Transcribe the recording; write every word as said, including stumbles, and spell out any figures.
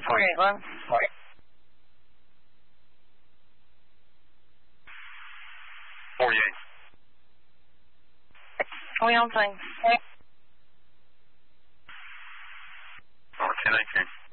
forty-eight, Glenn. forty-eight. We on thing. Over ten eighteen.